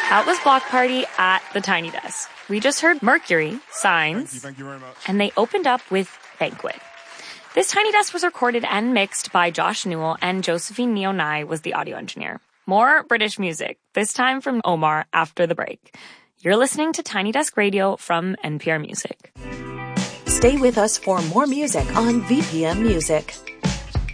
That was Block Party at the Tiny Desk. We just heard Mercury, Signs, Thank you very much. and they opened up with Banquet. This Tiny Desk was recorded and mixed by Josh Newell, and Josephine Nionai was the audio engineer. More British music, this time from Omar after the break. You're listening to Tiny Desk Radio from NPR Music. Stay with us for more music on VPM Music.